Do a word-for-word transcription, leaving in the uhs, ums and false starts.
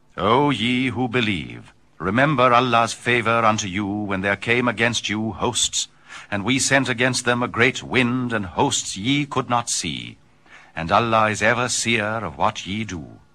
O ye who believe, remember Allah's favor unto you when there came against you hosts, and we sent against them a great wind and hosts ye could not see. And Allah is ever seer of what ye do.